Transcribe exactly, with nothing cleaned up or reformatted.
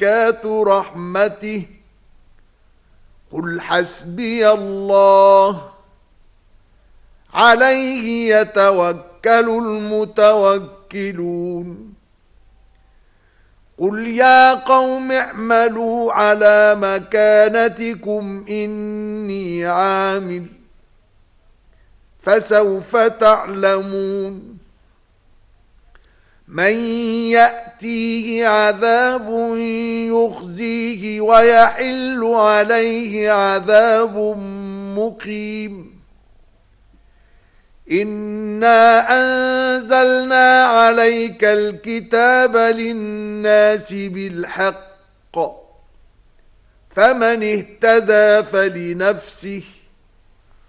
بركات رحمته قل حسبي الله عليه يتوكل المتوكلون قل يا قوم اعملوا على مكانتكم إني عامل فسوف تعلمون من يأتيه عذاب يخزيه ويحل عليه عذاب مقيم إنا أنزلنا عليك الكتاب للناس بالحق فمن اهتدى فلنفسه